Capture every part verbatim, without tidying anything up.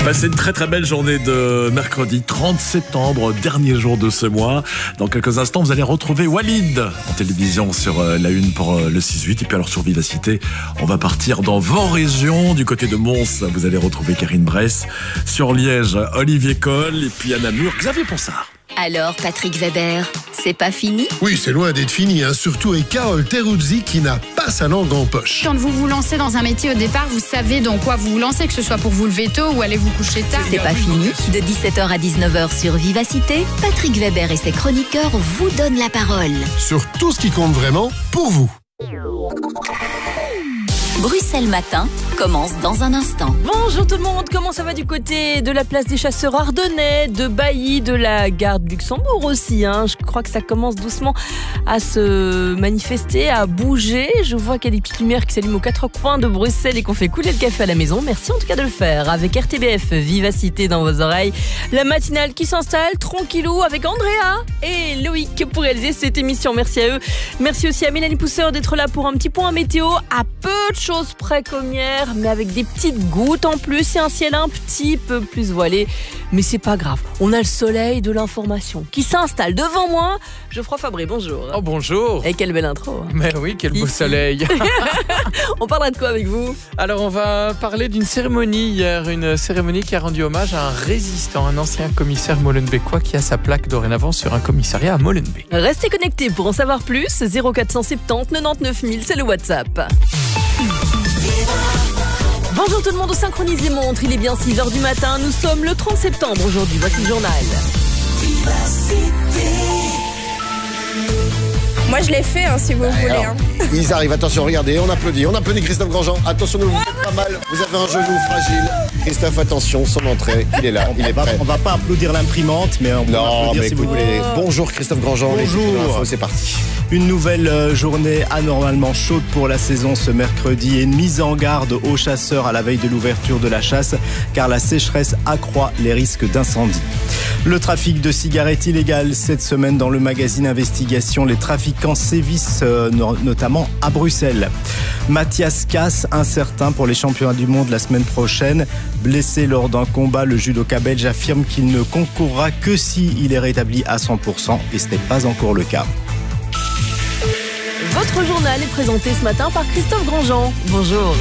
Passez une très très belle journée de mercredi trente septembre, dernier jour de ce mois. Dans quelques instants, vous allez retrouver Walid en télévision sur la une pour le six huit. Et puis alors sur Vivacité, on va partir dans vos régions. Du côté de Mons, vous allez retrouver Karine Bress. Sur Liège, Olivier Coll. Et puis à Namur, Xavier Ponsard. Alors, Patrick Weber, c'est pas fini ? Oui, c'est loin d'être fini, hein. Surtout avec Carole Teruzzi qui n'a pas sa langue en poche. Quand vous vous lancez dans un métier au départ, vous savez dans quoi vous vous lancez, que ce soit pour vous lever tôt ou aller vous coucher tard. C'est pas fini. De dix-sept heures à dix-neuf heures sur Vivacité, Patrick Weber et ses chroniqueurs vous donnent la parole. Sur tout ce qui compte vraiment pour vous. Bruxelles Matin commence dans un instant. Bonjour tout le monde, comment ça va du côté de la place des chasseurs ardennais, de Bailly, de la gare de Luxembourg aussi, hein. Je crois que ça commence doucement à se manifester, à bouger. Je vois qu'il y a des petites lumières qui s'allument aux quatre coins de Bruxelles et qu'on fait couler le café à la maison. Merci en tout cas de le faire. Avec R T B F, Vivacité dans vos oreilles, la matinale qui s'installe tranquillou avec Andrea et Loïc pour réaliser cette émission. Merci à eux. Merci aussi à Mélanie Pousseur d'être là pour un petit point météo à peu de choses près comme hier, mais avec des petites gouttes en plus et un ciel un petit peu plus voilé. Mais c'est pas grave, on a le soleil de l'information qui s'installe devant moi. Geoffroy Fabré, bonjour. Oh bonjour. Et quelle belle intro. Mais oui, quel beau Ici. Soleil. On parlera de quoi avec vous ? Alors on va parler d'une cérémonie hier, une cérémonie qui a rendu hommage à un résistant, un ancien commissaire molenbeekois qui a sa plaque dorénavant sur un commissariat à Molenbeek. Restez connectés pour en savoir plus. zéro quatre cent soixante-dix quatre-vingt-neuf mille, c'est le WhatsApp. Bonjour tout le monde au Synchronisé Montre, il est bien six heures du matin, nous sommes le trente septembre aujourd'hui, voici le journal. Moi je l'ai fait hein, si vous voulez. Alors, hein. Ils arrivent, attention, regardez, on applaudit, on applaudit Christophe Grandjean. Attention, ne vous faites pas mal, vous avez un genou fragile. Christophe, attention, son entrée, il est là, il est prêt. On va pas applaudir l'imprimante, mais on peut Non, applaudir mais si vous écoutez, voulez. bonjour Christophe Grandjean. Bonjour. les titres de l'info, c'est parti. Une nouvelle euh, journée anormalement chaude pour la saison ce mercredi et une mise en garde aux chasseurs à la veille de l'ouverture de la chasse, car la sécheresse accroît les risques d'incendie. Le trafic de cigarettes illégales cette semaine dans le magazine Investigation. Les trafiquants sévissent euh, no- notamment à Bruxelles. Mathias Casse, incertain pour les championnats du monde la semaine prochaine. Blessé lors d'un combat, le judoka belge affirme qu'il ne concourra que s'il est rétabli à cent pour cent et ce n'est pas encore le cas. Votre journal est présenté ce matin par Christophe Grandjean. Bonjour.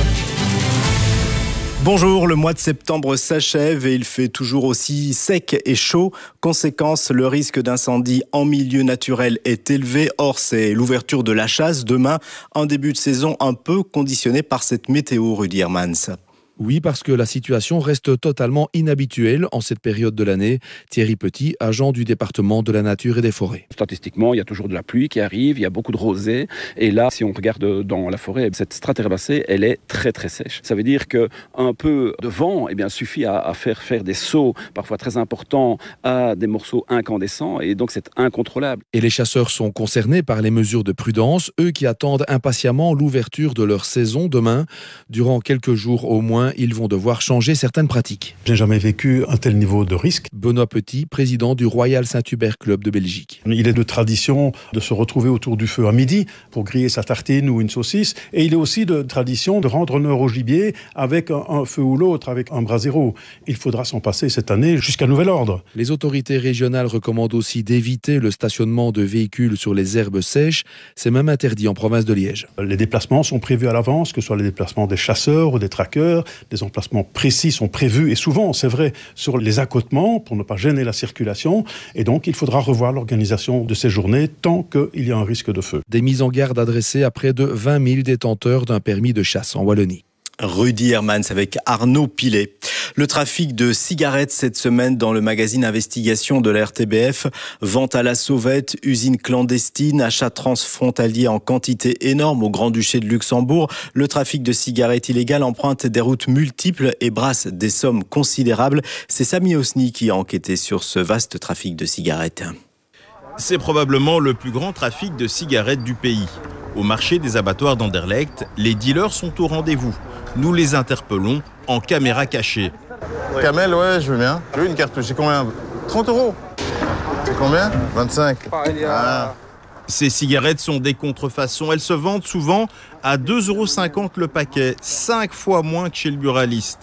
Bonjour, le mois de septembre s'achève et il fait toujours aussi sec et chaud. Conséquence, le risque d'incendie en milieu naturel est élevé. Or, c'est l'ouverture de la chasse demain, un début de saison un peu conditionné par cette météo, Rudy Hermans. Oui, parce que la situation reste totalement inhabituelle en cette période de l'année. Thierry Petit, agent du département de la nature et des forêts. Statistiquement, il y a toujours de la pluie qui arrive, il y a beaucoup de rosée. Et là, si on regarde dans la forêt, cette strate herbacée, elle est très très sèche. Ça veut dire qu'un peu de vent eh bien, suffit à, à faire faire des sauts, parfois très importants, à des morceaux incandescents. Et donc, c'est incontrôlable. Et les chasseurs sont concernés par les mesures de prudence, eux qui attendent impatiemment l'ouverture de leur saison demain. Durant quelques jours au moins, ils vont devoir changer certaines pratiques. J'ai jamais vécu un tel niveau de risque. Benoît Petit, président du Royal Saint-Hubert Club de Belgique. Il est de tradition de se retrouver autour du feu à midi pour griller sa tartine ou une saucisse. Et il est aussi de tradition de rendre honneur au gibier avec un, un feu ou l'autre, avec un brasero. Il faudra s'en passer cette année jusqu'à nouvel ordre. Les autorités régionales recommandent aussi d'éviter le stationnement de véhicules sur les herbes sèches. C'est même interdit en province de Liège. Les déplacements sont prévus à l'avance, que ce soit les déplacements des chasseurs ou des traqueurs. Des emplacements précis sont prévus et souvent, c'est vrai, sur les accotements pour ne pas gêner la circulation. Et donc, il faudra revoir l'organisation de ces journées tant qu'il y a un risque de feu. Des mises en garde adressées à près de vingt mille détenteurs d'un permis de chasse en Wallonie. Rudy Hermans avec Arnaud Pilet. Le trafic de cigarettes cette semaine dans le magazine Investigation de la R T B F. Vente à la sauvette, usine clandestine, achats transfrontaliers en quantité énorme au Grand-Duché de Luxembourg. Le trafic de cigarettes illégales emprunte des routes multiples et brasse des sommes considérables. C'est Samy Osni qui a enquêté sur ce vaste trafic de cigarettes. C'est probablement le plus grand trafic de cigarettes du pays. Au marché des abattoirs d'Anderlecht, les dealers sont au rendez-vous. Nous les interpellons en caméra cachée. Ouais. Camel, ouais, je veux bien. Je veux une cartouche, c'est combien? trente euros. C'est combien? vingt-cinq. Ah. Ces cigarettes sont des contrefaçons. Elles se vendent souvent à deux euros cinquante le paquet, cinq fois moins que chez le buraliste.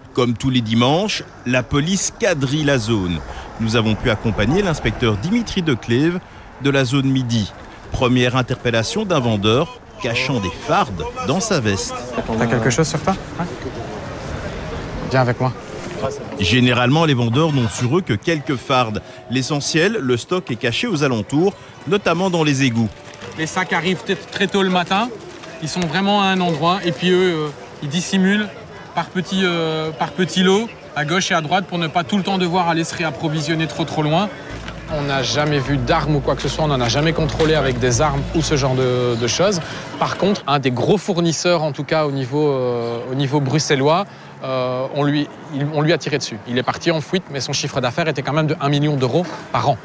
Comme tous les dimanches, la police quadrille la zone. Nous avons pu accompagner l'inspecteur Dimitri Declève de la zone Midi. Première interpellation d'un vendeur cachant des fardes dans sa veste. T'as quelque chose sur toi? Ouais. Viens avec moi. Généralement, les vendeurs n'ont sur eux que quelques fardes. L'essentiel, le stock est caché aux alentours, notamment dans les égouts. Les sacs arrivent très tôt le matin, ils sont vraiment à un endroit et puis eux, euh, ils dissimulent par petits, euh, par petits lots, à gauche et à droite, pour ne pas tout le temps devoir aller se réapprovisionner trop trop loin. On n'a jamais vu d'armes ou quoi que ce soit, on n'en a jamais contrôlé avec des armes ou ce genre de, de choses. Par contre, un des gros fournisseurs, en tout cas au niveau, euh, au niveau bruxellois, euh, on, lui, il, on lui a tiré dessus. Il est parti en fuite, mais son chiffre d'affaires était quand même de un million d'euros par an.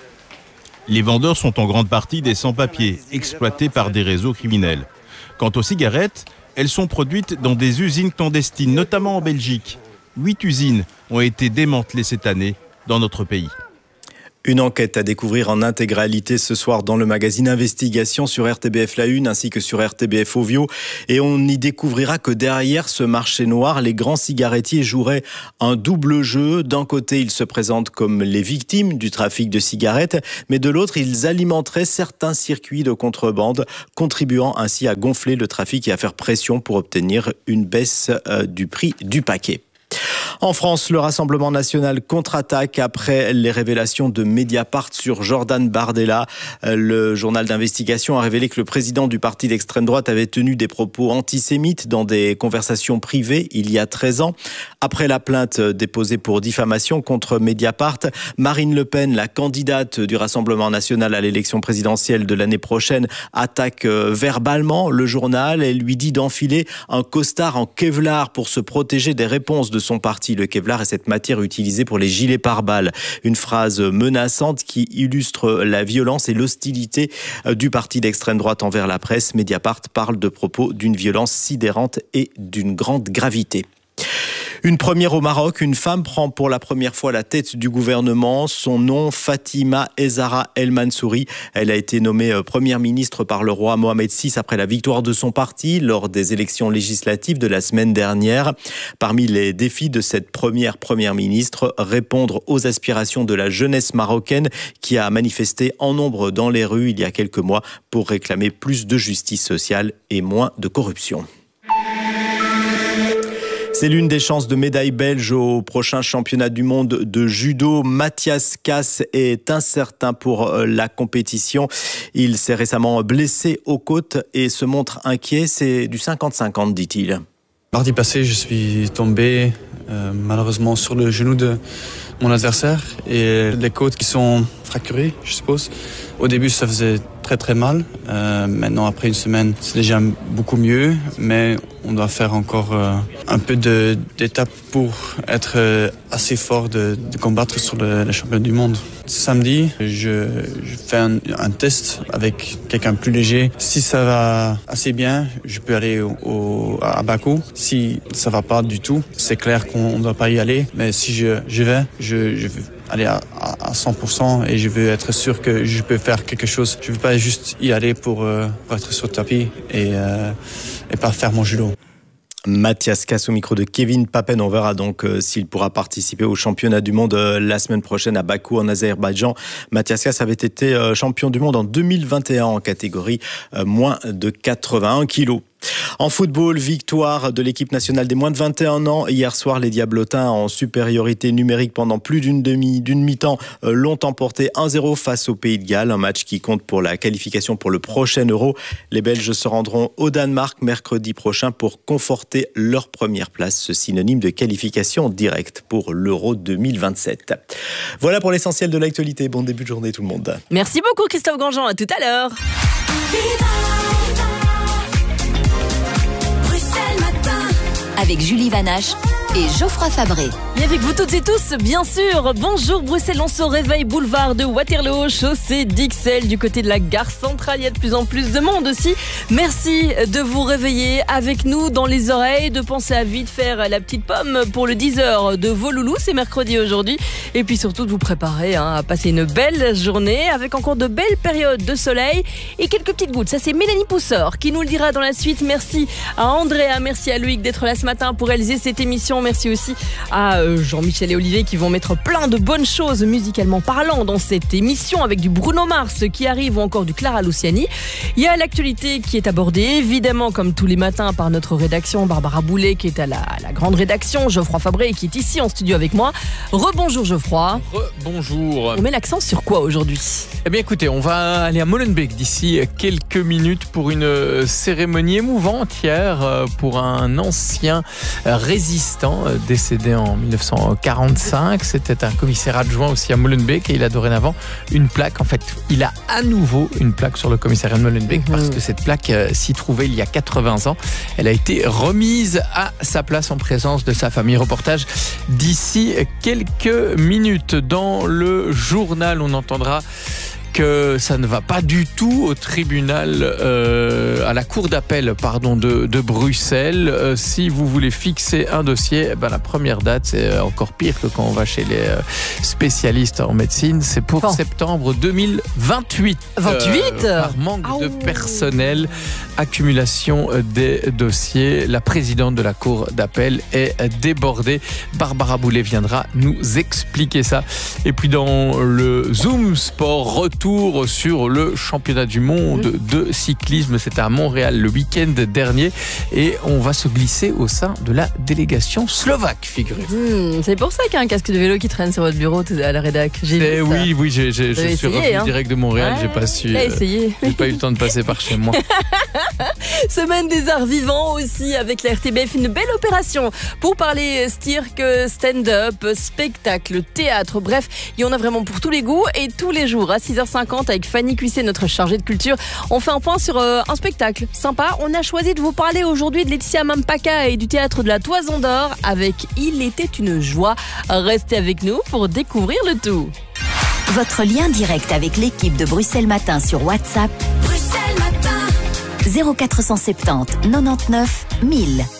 Les vendeurs sont en grande partie des sans-papiers, exploités par des réseaux criminels. Quant aux cigarettes, elles sont produites dans des usines clandestines, notamment en Belgique. Huit usines ont été démantelées cette année dans notre pays. Une enquête à découvrir en intégralité ce soir dans le magazine Investigation sur R T B F La Une ainsi que sur R T B F Ovio. Et on y découvrira que derrière ce marché noir, les grands cigarettiers joueraient un double jeu. D'un côté, ils se présentent comme les victimes du trafic de cigarettes, mais de l'autre, ils alimenteraient certains circuits de contrebande, contribuant ainsi à gonfler le trafic et à faire pression pour obtenir une baisse du prix du paquet. En France, le Rassemblement national contre-attaque après les révélations de Mediapart sur Jordan Bardella. Le journal d'investigation a révélé que le président du parti d'extrême droite avait tenu des propos antisémites dans des conversations privées il y a treize ans. Après la plainte déposée pour diffamation contre Mediapart, Marine Le Pen, la candidate du Rassemblement national à l'élection présidentielle de l'année prochaine, attaque verbalement le journal. Elle lui dit d'enfiler un costard en Kevlar pour se protéger des réponses de son parti. Le Kevlar est cette matière utilisée pour les gilets pare-balles. Une phrase menaçante qui illustre la violence et l'hostilité du parti d'extrême droite envers la presse. Mediapart parle de propos d'une violence sidérante et d'une grande gravité. Une première au Maroc, une femme prend pour la première fois la tête du gouvernement. Son nom, Fatima Ezzara El Mansouri. Elle a été nommée première ministre par le roi Mohamed six après la victoire de son parti lors des élections législatives de la semaine dernière. Parmi les défis de cette première première ministre, répondre aux aspirations de la jeunesse marocaine qui a manifesté en nombre dans les rues il y a quelques mois pour réclamer plus de justice sociale et moins de corruption. C'est l'une des chances de médaille belge au prochain championnat du monde de judo. Mathias Casse est incertain pour la compétition. Il s'est récemment blessé aux côtes et se montre inquiet. C'est du cinquante cinquante, dit-il. Mardi passé, je suis tombé euh, malheureusement sur le genou de mon adversaire et les côtes qui sont fracturées, je suppose. Au début, ça faisait très très mal. Euh, maintenant, après une semaine, c'est déjà beaucoup mieux, mais on doit faire encore euh, un peu de, d'étapes pour être euh, assez fort de, de combattre sur le, le championnat du monde. Samedi, je, je fais un, un test avec quelqu'un plus léger. Si ça va assez bien, je peux aller au, au, à Bakou. Si ça va pas du tout, c'est clair qu'on ne doit pas y aller. Mais si je, je vais, je, je vais aller à, à cent pour cent et je veux être sûr que je peux faire quelque chose. Je ne veux pas juste y aller pour, euh, pour être sur le tapis et, euh, et pas faire mon judo. Mathias Casse au micro de Kevin Papen. On verra donc euh, s'il pourra participer au championnat du monde euh, la semaine prochaine à Bakou en Azerbaïdjan. Mathias Casse avait été euh, champion du monde en deux mille vingt et un en catégorie euh, moins de quatre-vingt-un kilos. En football, victoire de l'équipe nationale des moins de vingt et un ans. Hier soir, les Diablotins, en supériorité numérique pendant plus d'une demi, d'une mi-temps, euh, l'ont emporté un zéro face au Pays de Galles. Un match qui compte pour la qualification pour le prochain Euro. Les Belges se rendront au Danemark mercredi prochain pour conforter leur première place, ce synonyme de qualification directe pour l'Euro deux mille vingt-sept. Voilà pour l'essentiel de l'actualité. Bon début de journée tout le monde. Merci beaucoup Christophe Grandjean, à tout à l'heure. Avec Julie Vanache et Geoffroy Fabré. Et avec vous toutes et tous, bien sûr. Bonjour Bruxelles, on se réveille boulevard de Waterloo, chaussée d'Ixelles, du côté de la gare centrale. Il y a de plus en plus de monde aussi. Merci de vous réveiller avec nous dans les oreilles, de penser à vite faire la petite pomme pour le dix heures de vos loulous. C'est mercredi aujourd'hui. Et puis surtout de vous préparer hein, à passer une belle journée avec encore de belles périodes de soleil et quelques petites gouttes. Ça, c'est Mélanie Poussor qui nous le dira dans la suite. Merci à Andrea, merci à Loïc d'être là ce matin pour réaliser cette émission. l'émission. Merci aussi à Jean-Michel et Olivier qui vont mettre plein de bonnes choses musicalement parlant dans cette émission avec du Bruno Mars qui arrive ou encore du Clara Luciani. Il y a l'actualité qui est abordée évidemment comme tous les matins par notre rédaction Barbara Boulet qui est à la, à la grande rédaction, Geoffroy Fabré qui est ici en studio avec moi. Rebonjour Geoffroy. Rebonjour. On met l'accent sur quoi aujourd'hui? Eh bien écoutez, on va aller à Molenbeek d'ici quelques minutes pour une cérémonie émouvante hier pour un ancien résistant décédé en dix-neuf cent quarante-cinq. C'était un commissaire adjoint aussi à Molenbeek et il a dorénavant une plaque. En fait, il a à nouveau une plaque sur le commissariat de Molenbeek mmh. parce que cette plaque euh, s'y trouvait il y a quatre-vingts ans. Elle a été remise à sa place en présence de sa famille. Reportage d'ici quelques minutes. Dans le journal, on entendra que ça ne va pas du tout au tribunal, euh, à la cour d'appel pardon, de, de Bruxelles. Euh, si vous voulez fixer un dossier, ben la première date, c'est encore pire que quand on va chez les spécialistes en médecine. C'est pour bon. septembre deux mille vingt-huit. vingt-huit euh, Par manque ah de personnel, accumulation des dossiers. La présidente de la cour d'appel est débordée. Barbara Boulet viendra nous expliquer ça. Et puis dans le Zoom Sport, retour sur le championnat du monde mmh. de cyclisme. C'était à Montréal le week-end dernier et on va se glisser au sein de la délégation slovaque, figurez-vous. Mmh, c'est pour ça qu'il y a un casque de vélo qui traîne sur votre bureau à la rédac. J'ai vu ça. Oui, oui, j'ai, j'ai, je suis essayé, revenu hein. direct de Montréal. Ouais, j'ai pas su. J'ai essayé. Euh, j'ai pas eu le temps de passer par chez moi. Semaine des arts vivants aussi avec la R T B F, une belle opération pour parler cirque, stand-up, spectacle, théâtre, bref, il y en a vraiment pour tous les goûts et tous les jours à six heures cinquante avec Fanny Cuisset, notre chargée de culture. On fait un point sur euh, un spectacle sympa. On a choisi de vous parler aujourd'hui de Laetitia Mampaka et du théâtre de la Toison d'Or avec Il était une joie. Restez avec nous pour découvrir le tout. Votre lien direct avec l'équipe de Bruxelles Matin sur WhatsApp. Bruxelles Matin. zéro quatre cent soixante-dix quatre-vingt-dix-neuf mille.